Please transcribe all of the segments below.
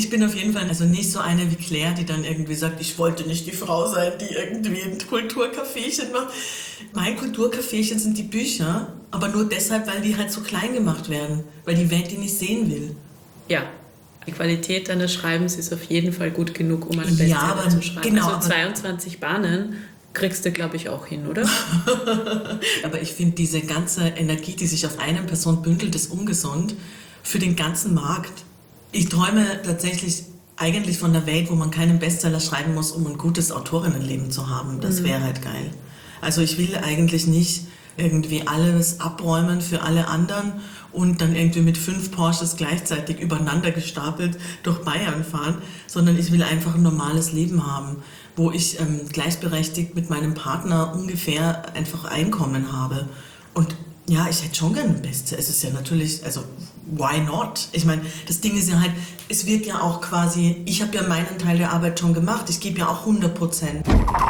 Ich bin auf jeden Fall also nicht so eine wie Claire, die dann irgendwie sagt, ich wollte nicht die Frau sein, die irgendwie ein Kulturkaffeechen macht. Mein Kulturkaffeechen sind die Bücher, aber nur deshalb, weil die halt so klein gemacht werden, weil die Welt die nicht sehen will. Ja, die Qualität deines Schreibens ist auf jeden Fall gut genug, um einen Bestseller zu schreiben. Genau, also 22 Bahnen kriegst du, glaube ich, auch hin, oder? Aber ich finde, diese ganze Energie, die sich auf eine Person bündelt, ist ungesund für den ganzen Markt. Ich träume tatsächlich eigentlich von der Welt, wo man keinen Bestseller schreiben muss, um ein gutes Autorinnenleben zu haben. Das wäre halt geil. Also ich will eigentlich nicht irgendwie alles abräumen für alle anderen und dann irgendwie mit 5 Porsches gleichzeitig übereinander gestapelt durch Bayern fahren, sondern ich will einfach ein normales Leben haben, wo ich gleichberechtigt mit meinem Partner ungefähr einfach Einkommen habe. Und ja, ich hätte schon gerne ein Bestseller. Es ist ja natürlich, also why not? Ich meine, das Ding ist ja halt, es wird ja auch quasi, ich habe ja meinen Teil der Arbeit schon gemacht, ich gebe ja auch 100%.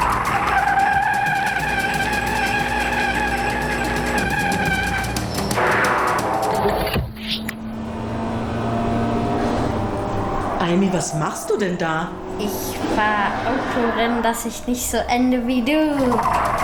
Aimi, was machst du denn da? Ich fahr Autorennen, dass ich nicht so ende wie du.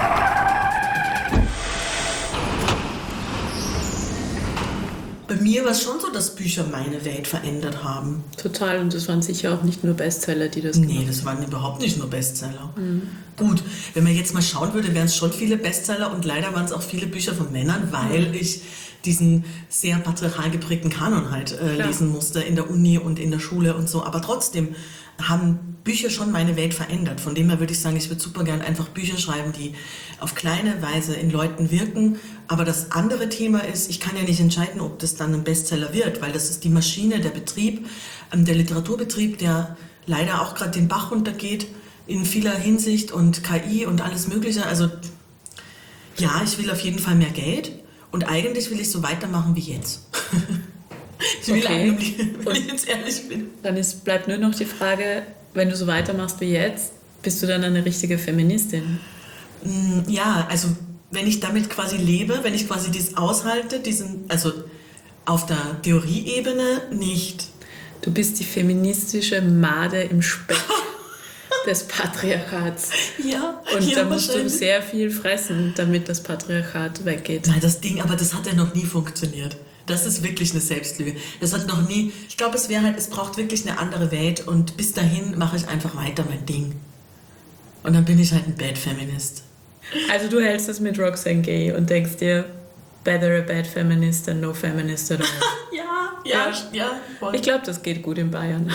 Bei mir war es schon so, dass Bücher meine Welt verändert haben. Total, und das waren sicher auch nicht nur Bestseller, die das gemacht haben. Nee, das waren überhaupt nicht nur Bestseller. Gut, wenn man jetzt mal schauen würde, wären es schon viele Bestseller und leider waren es auch viele Bücher von Männern, weil ich diesen sehr patriarchal geprägten Kanon halt lesen musste in der Uni und in der Schule und so. Aber trotzdem haben Bücher schon meine Welt verändert. Von dem her würde ich sagen, ich würde super gern einfach Bücher schreiben, die auf kleine Weise in Leuten wirken. Aber das andere Thema ist, ich kann ja nicht entscheiden, ob das dann ein Bestseller wird, weil das ist die Maschine, der Betrieb, der Literaturbetrieb, der leider auch gerade den Bach runtergeht in vieler Hinsicht und KI und alles Mögliche. Also ja, ich will auf jeden Fall mehr Geld und eigentlich will ich so weitermachen wie jetzt. Ich will eigentlich, wenn ich jetzt ehrlich bin. Dann bleibt nur noch die Frage, wenn du so weitermachst wie jetzt, bist du dann eine richtige Feministin? Ja, also wenn ich damit quasi lebe, wenn ich quasi das aushalte, also auf der Theorieebene nicht. Du bist die feministische Made im Speck des Patriarchats. Ja, und da musst du sehr viel fressen, damit das Patriarchat weggeht. Nein, das Ding, aber das hat ja noch nie funktioniert. Das ist wirklich eine Selbstlüge. Das hat noch nie, ich glaube, es braucht wirklich eine andere Welt und bis dahin mache ich einfach weiter mein Ding. Und dann bin ich halt ein Bad Feminist. Also du hältst das mit Roxane Gay und denkst dir, better a bad feminist than no feminist at all. Ja. Voll. Ich glaube, das geht gut in Bayern.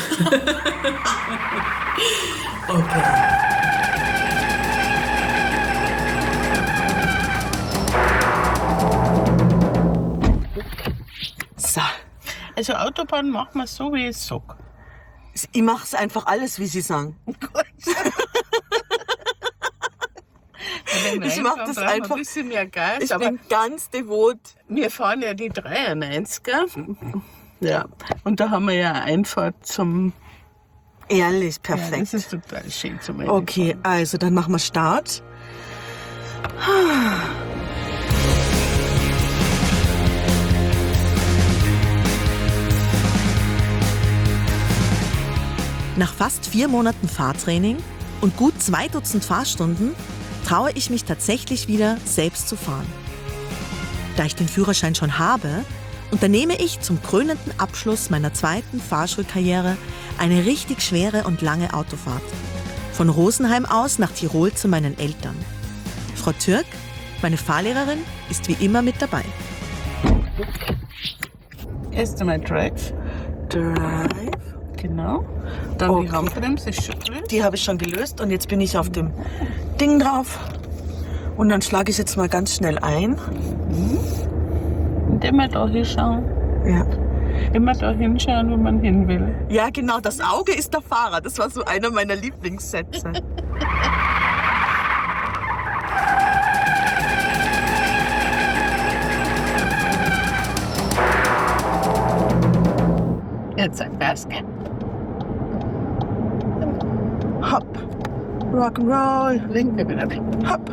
Okay. So. Also Autobahn machen wir so, wie ich es sage. Ich mache es einfach alles, wie Sie sagen. Ich mache das einfach. Ein bisschen mehr Gas, Ich aber bin ganz devot. wir fahren ja die 93er. Ja. Und da haben wir ja eine Einfahrt zum... Ehrlich, Ja, perfekt. das ist total schön zum Okay, also dann machen wir Start. Nach fast 4 Monaten Fahrtraining und gut 2 Dutzend Fahrstunden traue ich mich tatsächlich wieder, selbst zu fahren. Da ich den Führerschein schon habe, unternehme ich zum krönenden Abschluss meiner 2. Fahrschulkarriere eine richtig schwere und lange Autofahrt. Von Rosenheim aus nach Tirol zu meinen Eltern. Frau Türk, meine Fahrlehrerin, ist wie immer mit dabei. Erst einmal Drive. Genau. Dann Okay. die Handbremse ist schon drin. Die habe ich schon gelöst und jetzt bin ich auf dem Ding drauf. Und dann schlage ich jetzt mal ganz schnell ein. Und immer da hinschauen. Ja. Immer da hinschauen, wo man hin will. Ja, genau, das Auge ist der Fahrer. Das war so einer meiner Lieblingssätze. Jetzt ein Gas geben. Hopp. Rock'n'Roll. Linke wieder weg. Hopp.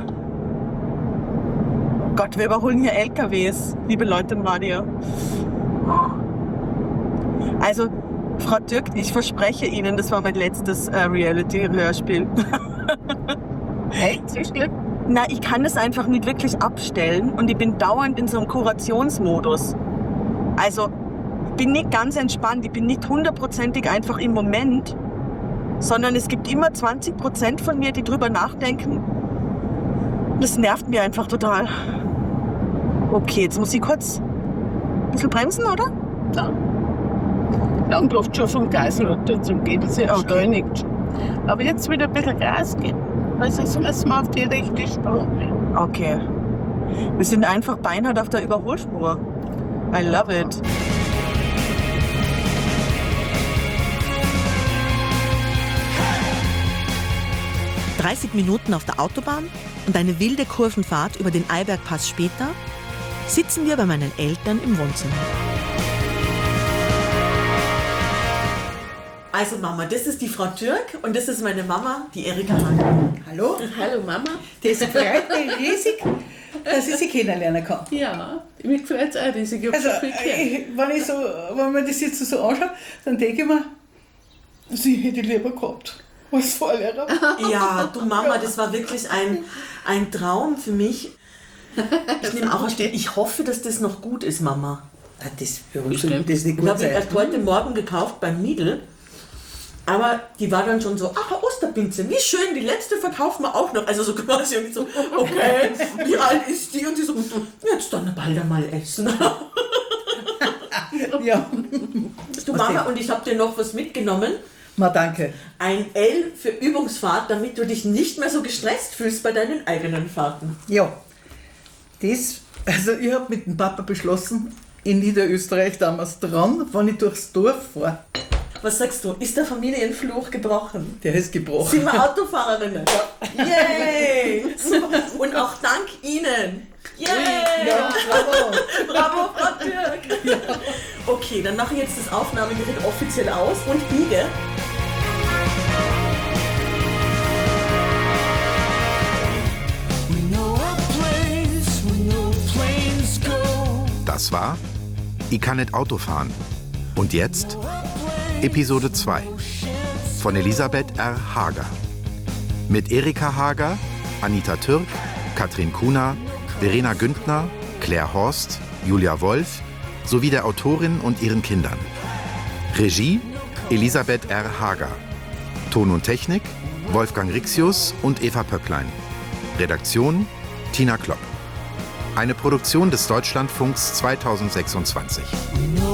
Oh Gott, wir überholen hier LKWs, liebe Leute im Radio. Also, Frau Türk, ich verspreche Ihnen, das war mein letztes Reality-Hörspiel. Echt? So schlimm? Na, ich kann das einfach nicht wirklich abstellen und ich bin dauernd in so einem Kurationsmodus. Also, ich bin nicht ganz entspannt, ich bin nicht 100%ig einfach im Moment, sondern es gibt immer 20% von mir, die drüber nachdenken. Das nervt mir einfach total. Okay, jetzt muss ich kurz ein bisschen bremsen, oder? Ja. Dann läuft schon vom Gas runter zum Gehen, das ist beschleunigt. Aber jetzt wieder ein bisschen Gas geben, weil sonst müssen wir auf die rechte Spur. Okay. Wir sind einfach beinhart auf der Überholspur. I love it. – 30 Minuten auf der Autobahn und eine wilde Kurvenfahrt über den Eibergpass später sitzen wir bei meinen Eltern im Wohnzimmer. Also Mama, das ist die Frau Türk und das ist meine Mama, die Erika Hager. Hallo? Hallo Mama. Das freut mich riesig, dass ich Sie kennenlernen kann. Ja, mir gefällt es auch riesig. Ich habe Also, schon viel gehört. wenn man das jetzt so anschaut, dann denke ich mir, sie hätte ich lieber gehabt als Vorlehrer. Ja, du Mama, das war wirklich ein Traum für mich. Ich nehme auch stehen. Ich hoffe, dass das noch gut ist, Mama. Das ist nicht Ich gut habe ihn sein. erst heute Morgen gekauft beim Lidl. Aber die war dann schon so, ach, Osterpinze, wie schön, die letzte verkaufen wir auch noch. Also so quasi, und ich so, okay, wie alt ist die? Und sie so, jetzt dann bald einmal essen. Ja. Du Mama, und ich habe dir noch was mitgenommen. Ma, danke. Ein L für Übungsfahrt, damit du dich nicht mehr so gestresst fühlst bei deinen eigenen Fahrten. Ja. Also ich habe mit dem Papa beschlossen, in Niederösterreich damals dran, wenn ich durchs Dorf fahre. Was sagst du, ist der Familienfluch gebrochen? Der ist gebrochen. Sind wir Autofahrerinnen? Ja. Yay! Und auch dank Ihnen. Yay! Ja, bravo. Bravo, Frau Türk! Ja. Okay, dann mache ich jetzt das Aufnahmegerät offiziell aus und biege. Das war Ich kann nicht Auto fahren. Und jetzt Episode 2 von Elisabeth R. Hager. Mit Erika Hager, Anita Türk, Katrin Kuhner, Verena Güntner, Claire Horst, Julia Wolf sowie der Autorin und ihren Kindern. Regie Elisabeth R. Hager. Ton und Technik Wolfgang Rixius und Eva Pöcklein. Redaktion Tina Klopp. Eine Produktion des Deutschlandfunks 2026.